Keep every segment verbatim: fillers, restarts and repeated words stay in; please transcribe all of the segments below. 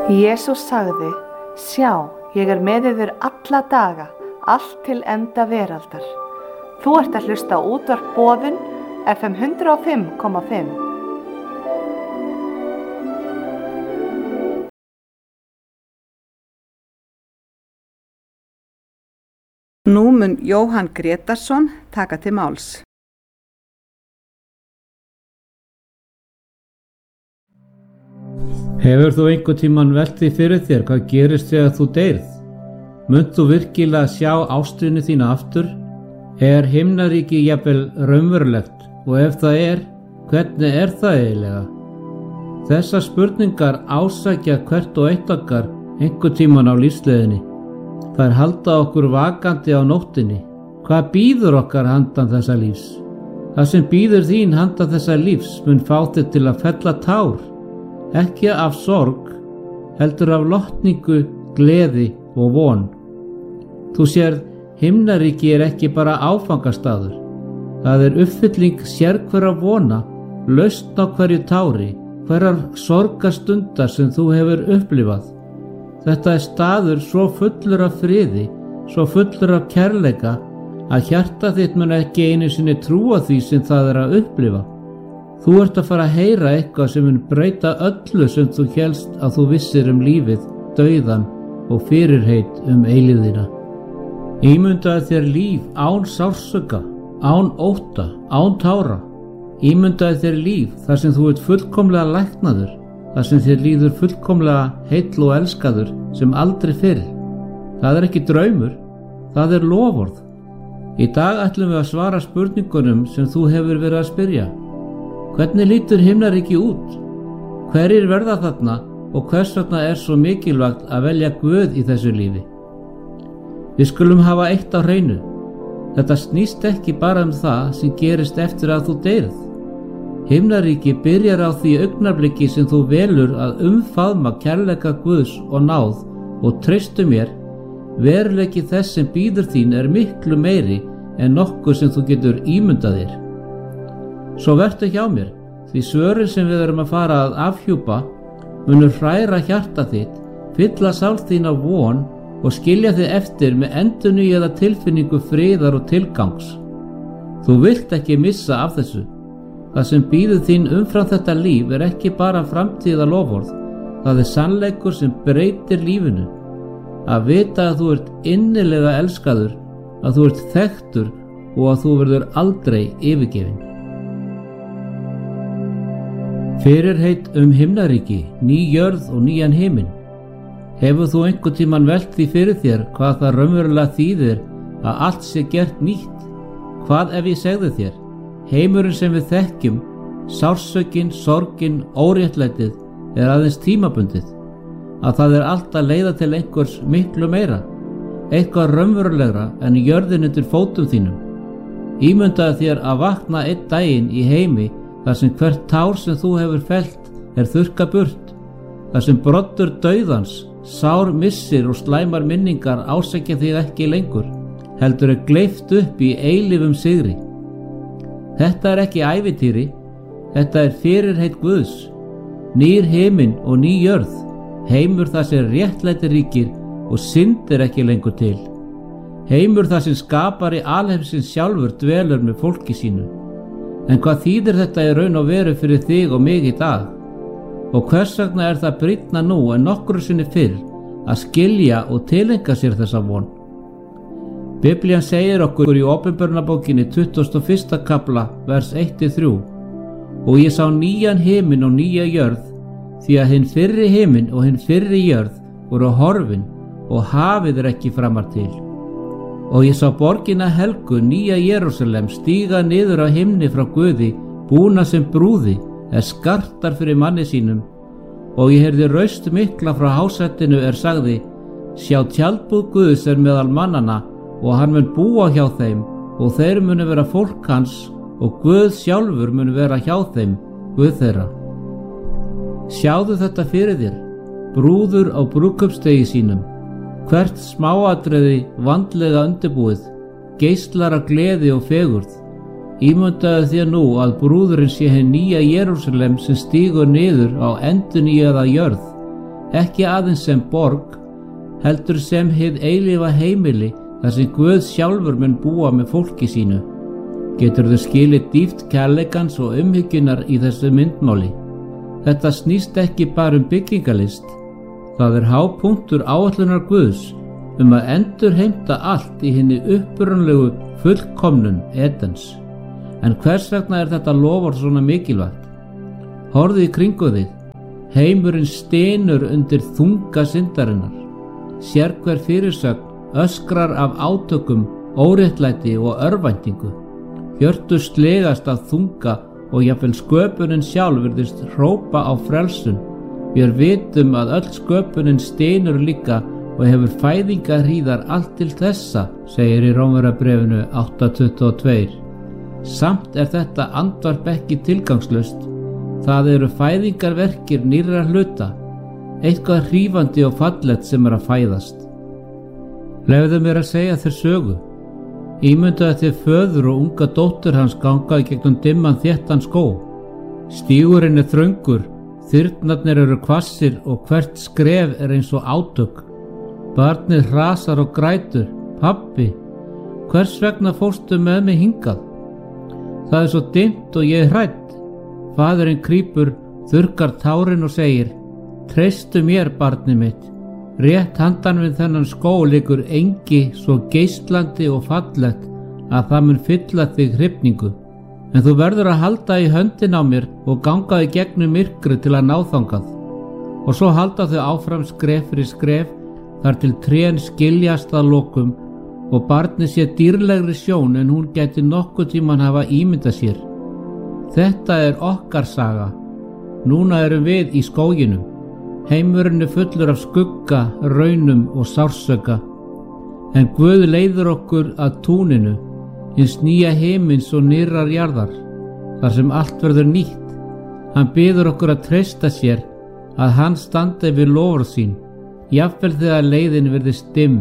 Jesús sagði: Sjá, ég er með yður alla daga, allt til enda veraldar. Þú ert að hlusta á útvarp Boðun, F M hundrað og fimm komma fimm. Nú mun Jóhann Grétarsson taka til máls. Hefur þú einhvern tímann velt því fyrir þér hvað gerist þegar þú deyrð? Munt þú virkilega sjá ástríðuna þína aftur? Er himnaríki jafnvel raunverulegt, og ef það er, hvernig er það eiginlega? Þessar spurningar ásækja hvert og eitt okkar einhvern tímann á lífsleiðinni. Þær halda okkur vakandi á nóttinni. Hvað bíður okkar handan þessa lífs? Það sem bíður þín handan þessa lífs mun fá þig til að fella tár. Ekki af sorg, heldur af lotningu, gleði og von. Þú sérð, himnaríki er ekki bara áfangastaður. Það er uppfylling sérhverra vona, lausn á hverju tári, hverjar sorgarstundar sem þú hefur upplifað. Þetta er staður svo fullur af friði, svo fullur af kærleika, að hjarta þitt mun ekki einu sinni trúa því sem það er að upplifa. Þú ert að fara að heyra eitthvað sem mun breyta öllu sem þú hélst að þú vissir um lífið, dauðan og fyrirheit um eilífðina. Ímyndaðu þér líf án sársauka, án ótta, án tára. Ímyndaðu þér líf þar sem þú ert fullkomlega læknaður, þar sem þér líður fullkomlega heill og elskaður sem aldrei fyrr. Það er ekki draumur, það er loforð. Í dag ætlum við að svara spurningunum sem þú hefur verið að spyrja. Hvernig lítur himnaríki út? Hverjir verða þarna og hvers vegna er svo mikilvægt að velja Guð í þessu lífi? Við skulum hafa eitt á hreinu. Þetta snýst ekki bara um það sem gerist eftir að þú deyrð. Himnaríki byrjar á því augnablikki sem þú velur að umfaðma kærleika Guðs og náð og treystu mér, veruleiki þess sem bíður þín er miklu meiri en nokkuð sem þú getur ímyndað þér. Svo vertu hjá mér, því svörin sem við erum að fara að afhjúpa munur hræra hjarta þitt, fylla sál þín af von og skilja þig eftir með endurnýjaða tilfinningu friðar og tilgangs. Þú vilt ekki missa af þessu. Það sem bíður þín umfram þetta líf er ekki bara framtíða loforð, það er sannleikur sem breytir lífinu. Að vita að þú ert innilega elskaður, að þú ert þekktur og að þú verður aldrei yfirgefin. Fyrirheit um himnaríki, ný jörð og nýjan himinn. Hefur þú einhvern tímann velt því fyrir þér hvað það raunverulega þýðir að allt sé gert nýtt? Hvað ef ég segði þér? Heimurinn sem við þekkjum, sársaukin, sorgin, óréttlætið er aðeins tímabundið. Að það er allt að leiða til einhvers miklu meira, eitthvað raunverulegra en jörðin undir fótum þínum. Ímyndaðu þér að vakna einn daginn í heimi þar sem hvert tár sem þú hefur fellt er þurrka burt, þar sem broddur dauðans, sár missir og slæmar minningar ásækja þig ekki lengur, heldur er gleypt upp í eilífum sigri. Þetta er ekki ævintýri, þetta er fyrirheit Guðs, nýr himinn og ný jörð, heimur þar sem réttlæti ríkir og synd er ekki lengur til. Heimur þar sem skapari alheimsins sjálfur dvelur með fólki sínu. En hvað þýðir þetta í raun og veru fyrir þig og mig í dag? Og hvers vegna er það brýnna nú en nokkru sinni fyrr að skilja og tileinka sér þessa von? Biblían segir okkur í Opinberunarbókinni tuttugasta og fyrsta kafla, vers eitt til þrjú: Og ég sá nýjan himinn og nýja jörð, því að hinn fyrri himinn og hinn fyrri jörð voru horfin og hafið er ekki framar til. Og ég sá borgina helgu, nýja Jerúsalem, stíga niður á himni frá Guði, búna sem brúði, er skartar fyrir manni sínum. Og ég heyrði raust mikla frá hásættinu er sagði: Sjá, tjaldbúð Guðs er meðal mannana, og hann mun búa hjá þeim, og þeir munu vera fólk hans, og Guð sjálfur mun vera hjá þeim, Guð þeirra. Sjáðu þetta fyrir þér, brúður á brúðkaupsdegi sínum. Hvert smáatriði vandlega undirbúið, geislar af gleði og fegurð. Ímyndaðu þér nú að brúðurinn sé hinn nýja Jerúsalem sem stígur niður á endurnýjaða jörð, ekki aðeins sem borg, heldur sem hið eilífa heimili þar sem Guð sjálfur mun búa með fólki sínu. Geturðu skilið dýpt kærleikans og umhyggjunar í þessu myndmáli. Þetta snýst ekki bara um byggingalist. Það er hápunktur áætlunar Guðs um að endurheimta allt í hinni upprunalegu fullkomnun Edens. En hvers vegna er þetta loforð svona mikilvægt? Horfðu í kringu þig. Heimurinn stynur undir þunga syndarinnar. Sérhver fyrirsögn öskrar af átökum, óréttlæti og örvæntingu. Hjörtu slegast af þunga og jafnvel sköpunin sjálf virðist hrópa á frelsun. Við vitum að öll sköpunin stynur líka og hefur fæðingarhríðar allt til þessa, segir í Rómverjabréfinu átta tuttugu og tvö. Samt er þetta andvarp ekki tilgangslaust. Það eru fæðingarverkir nýrra hluta, eitthvað hrífandi og fallegt sem er að fæðast. Leyfðu mér að segja þér sögu. Ímyndaðu þér föður og unga dóttur hans gangaði gegnum dimman þéttan skó. Stígurinn er þröngur, þyrnarnir eru hvassir og hvert skref er eins og átök. Barnið hrasar og grætur. Pabbi, hvers vegna fórstu með mig hingað? Það er svo dimmt og ég er hrædd. Faðurinn krýpur, þurrkar tárin og segir: Treystu mér, barnið mitt. Rétt handan við þennan skó liggur engi svo geislandi og fallegt að það mun fylla þig hrifningu. En þú verður að halda í höndin á mér og ganga í gegnum myrkri til að ná þangað. Og svo halda þau áfram skref fyrir skref þar til trén skiljast að lokum og barnið sé dýrlegri sjón en hún gæti nokkuð tíman hafa ímyndað sér. Þetta er okkar saga. Núna erum við í skóginum. Heimurinn er fullur af skugga, raunum og sársauka. En Guð leiðir okkur að túninu, hins nýja heimins og nýrrar jarðar, þar sem allt verður nýtt. Hann biður okkur að treysta sér, að hann standi við loforð sín, jafnvel þegar leiðin virðist dimm.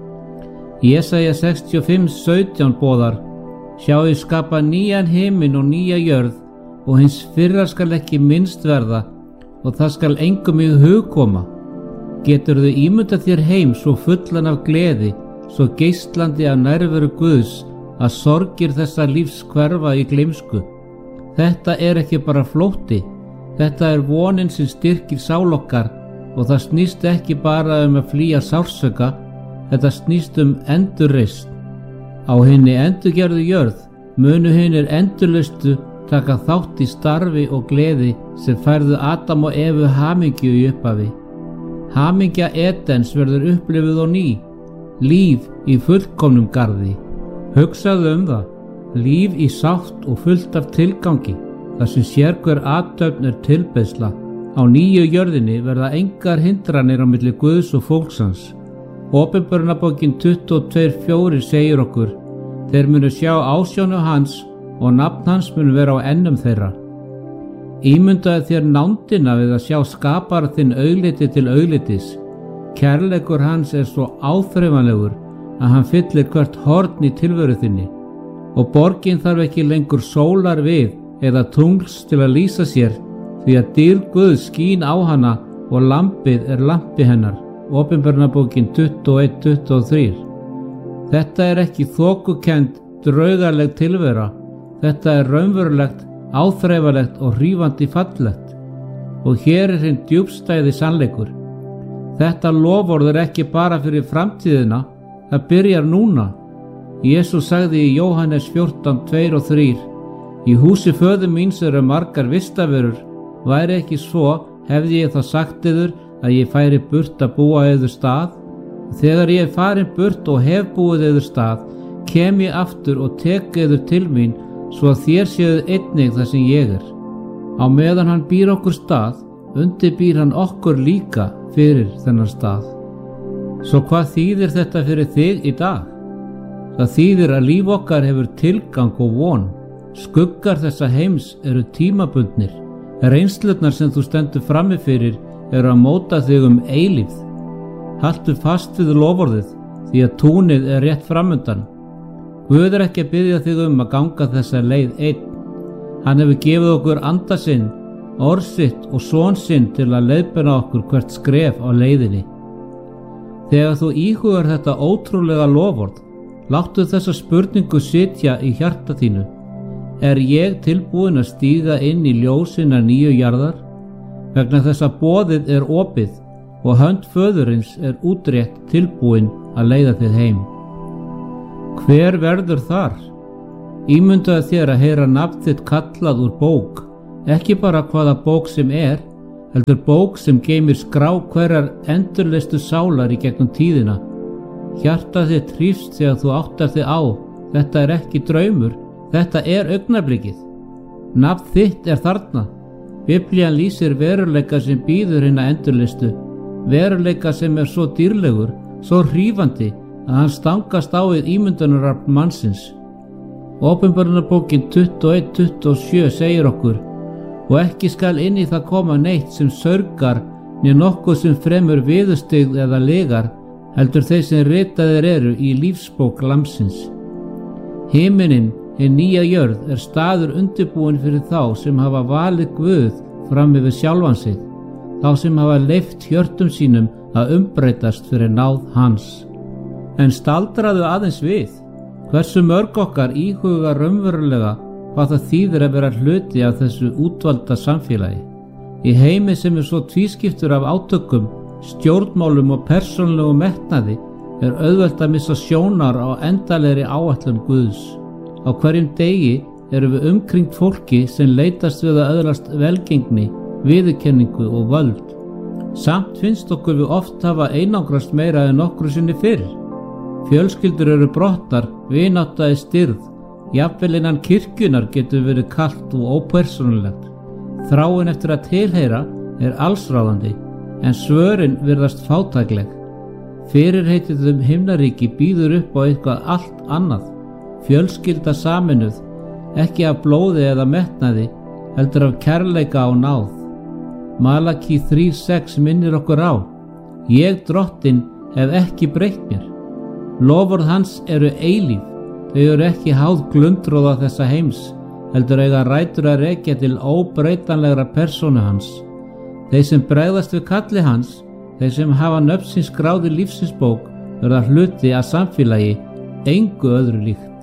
Jesaja sextíu og fimm sautján boðar: Sjá, ég skapa nýjan heiminn og nýja jörð og hins fyrra skal ekki minnst verða og það skal engum í hug koma. Geturðu ímyndað þér heim svo fullan af gleði, svo geislandi af nærveru Guðs að sorgir þessa lífs hverfa í gleymsku? Þetta er ekki bara flótti, þetta er vonin sem styrkir sál okkar og það snýst ekki bara um að flýja sársauka, þetta snýst um endurreisn. Á hinni endurgerðu jörð munu hinir endurlaustu taka þátt í starfi og gleði sem færðu Adam og Evu hamingju í upphafi. Hamingja Edens verður upplifið á ný, líf í fullkomnum garði. Hugsaðu um það, líf í sátt og fullt af tilgangi, þar sem sérhver athöfn er tilbeiðsla. Á nýju jörðinni verða engar hindranir á milli Guðs og fólksans. Opinberunarbókin tuttugu og tvö fjögur segir okkur: Þeir munu sjá ásjónu hans og nafn hans munu vera á ennum þeirra. Ímyndaðu þér nándina við að sjá skapara þinn augliti til auglitis. Kærleikur hans er svo áþreifanlegur að hann fyllir hvert horn í tilveru þinni. Og borgin þarf ekki lengur sólar við eða tungls til að lýsa sér, því að dýrð Guðs skín á hana og lampið er lampi hennar. Opinberunarbókin tuttugu og eitt tuttugu og þrjú. Þetta er ekki þokukennd, draugaleg tilvera. Þetta er raunverulegt, áþreifalegt og hrífandi fallegt. Og hér er hinn djúpstæði sannleikur. Þetta loforð er ekki bara fyrir framtíðina, það byrjar núna. Jesús sagði í Jóhannes fjórtán tvö og þrjú: Í húsi föður míns eru margar vistaverur, væri ekki svo, hefði ég þá sagt yður að ég færi burt að búa yður stað. Þegar ég er farin burt og hef búið yður stað, kem ég aftur og tek yður til mín, svo að þér séuð einnig þar sem ég er. Á meðan hann býr okkur stað, undirbýr hann okkur líka fyrir þennan stað. Svo hvað þýðir þetta fyrir þig í dag? Það þýðir að líf okkar hefur tilgang og von. Skuggar þessa heims eru tímabundnir. Reynslurnar sem þú stendur frammi fyrir eru að móta þig um eilífð. Haltu fast við loforðið, því að túnið er rétt framundan. Guð er ekki að biðja þig um að ganga þessa leið einn. Hann hefur gefið okkur anda sinn orð sitt og son sinn til að leiðbeina okkur hvert skref á leiðinni. Þegar þú íhugar þetta ótrúlega loforð, láttu þessa spurningu sitja í hjarta þínu. Er ég tilbúin að stíga inn í ljósina nýju jarðar? Vegna þess að boðið er opið og hönd föðurins er útrétt tilbúin að leiða þig heim. Hver verður þar? Ímyndaðu þér að heyra nafn þitt kallað úr bók, ekki bara hvaða bók sem er, heldur bók sem geymir skrá hverjar endurleistu sálar í gegnum tíðina. Hjarta þitt hrífst þegar þú áttar þig á, þetta er ekki draumur, þetta er augnablikið. Nafn þitt er þarna. Biblían lýsir veruleika sem býður hina endurleistu, veruleika sem er svo dýrlegur, svo hrífandi að hann stangast á við ímyndunarafl mannsins. Åpenbarunarbókin tuttugu og eitt tuttugu og sjö segir okkur: og ekki skal inn í það koma neitt sem sörgar, né nokkuð sem fremur viðurstyggð eða lygar, heldur þeir sem ritaðir eru í lífsbók Lamsins. Himinin, hin nýja jörð, er staður undirbúin fyrir þá sem hafa valið Guð fram yfir sjálfan sig, þá sem hafa leyft hjörtum sínum að umbreytast fyrir náð hans. En staldraðu aðeins við, hversu mörg okkar íhuga raunverulega hvað það þýðir að vera hluti af þessu útvalda samfélagi. Í heimi sem er svo tvískiptur af átökum, stjórnmálum og persónulegu metnaði er auðvelt að missa sjónar á endalegri áætlun Guðs. Á hverjum degi erum við umkringt fólki sem leitast við að öðlast velgengni, viðurkenningu og völd. Samt finnst okkur við oft hafa einangrast meira en nokkru sinni fyrr. Fjölskyldur eru brotnar, vinátta er stirð, jafnvel innan kirkjunar getur verið kalt og ópersónulegt. Þráin eftir að tilheyra er allsráðandi, en svörin virðast fátækleg. Fyrirheitið um himnaríki býður upp á eitthvað allt annað, fjölskylda saminuð, ekki af blóði eða metnaði, heldur af kærleika og náð. Malaki þrjú sex minnir okkur á: ég drottinn hef ekki breytt mér. Loforð hans eru eilíf, þau eru ekki háð glundróða þessa heims, heldur eiga rætur að rekja til óbreytanlegra persónu hans. Þeir sem bregðast við kalli hans, þeir sem hafa nöfn sín skráð í lífsins bók, verða hluti að samfélagi, engu öðru líkt.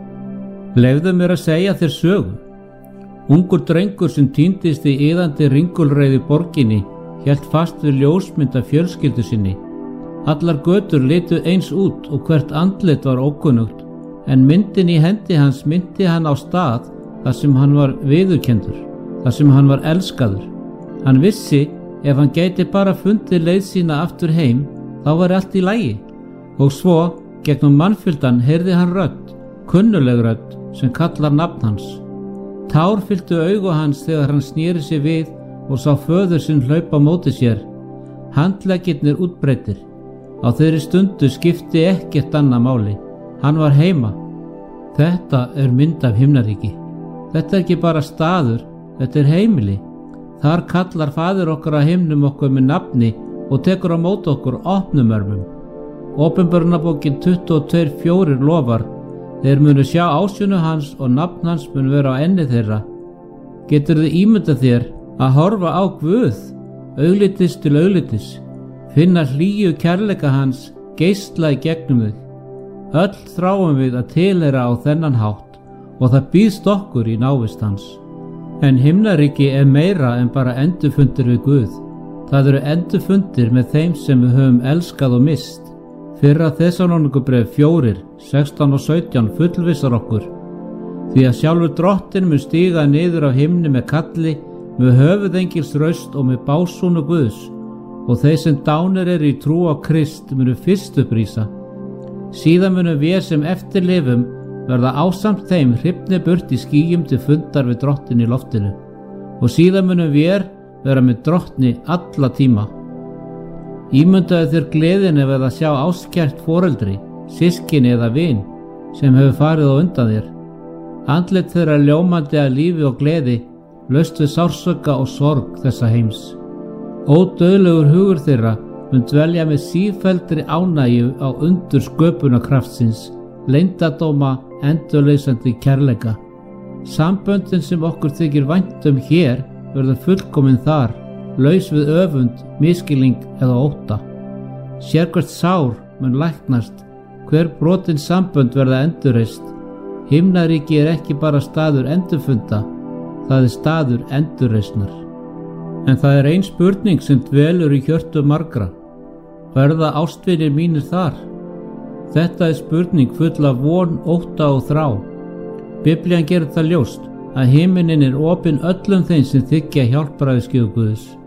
Leyfðu mér að segja þér sögu. Ungur drengur sem týndist í iðandi ringulreiði borginni hélt fast við ljósmynd af fjölskyldu sinni. Allar götur litu eins út og hvert andlit var ókunnugt, en myndin í hendi hans myndi hann á stað þar sem hann var viðurkendur, þar sem hann var elskaður. Hann vissi ef hann gæti bara fundið leið sína aftur heim, þá var allt í lagi. Og svo, gegnum mannfjöldan, heyrði hann rödd, kunnuleg rödd sem kallar nafn hans. Tár fylltu augu hans þegar hann sneri sig við og sá föður sinn hlaupa á móti sér. Handleggirnir útbreiddir. Á þeirri stundu skipti ekkert annað máli. Hann var heima. Þetta er mynd af himnaríki. Þetta er ekki bara staður, þetta er heimili. Þar kallar faðir okkar að himnum okkur með nafni og tekur á móti okkur opnum örmum. Åpenbarunarbókin tuttugu og tvö fjögur lofar: þeir munu sjá ásjónu hans og nafn hans mun vera á enni þeirra. Getur þið ímyndað þér að horfa á Guð, auglitis til auglitis, finna hlýju kærleika hans geisla í gegnum þig. Öll þráum við að tilheyra á þennan hátt og það býðst okkur í návist hans. En himnaríki er meira en bara endurfundir við Guð. Það eru endurfundir með þeim sem við höfum elskað og mist. Fyrra Þessalóníkubréf fjórir, sextán og sautján fullvissar okkur: því að sjálfur drottinn mun stíga niður af himni með kalli, með höfuðengils raust og með básúnu Guðs, og þeir sem dánir eru í trú á Krist munu fyrst upprísa. Síðan munum við sem eftir lifum verða ásamt þeim hrifnir burt í skýjum til fundar við drottinn í loftinu, og síðan munum við vera með drottni alla tíma. Ímyndaðu þér gleðin ef að sjá áskært foreldri, systkini eða vin sem hefur farið á undan þér. Andlit þeirra ljómandi að lífi og gleði, laust við sársauka og sorg þessa heims. Ódauðlegur hugur þeirra mun dvelja með sífelldri ánægju á undur sköpunarkraftsins, leyndardóma, endurleysandi kærleika. Samböndin sem okkur þykir vænt um hér verður fullkomin þar, laus við öfund, misskilning eða ótta. Sérhvert sár mun læknast, hver brotin sambönd verða endurreist. Himnaríki er ekki bara staður endurfunda, það er staður endurreisnar. En það er ein spurning sem dvelur í hjörtu margra. Verða ástvinir mínir þar? Þetta er spurning full af von, ótta og þrá. Biblían gerir það ljóst að himinninn er opinn öllum þeim sem þiggja hjálpræðisgjöf Guðs.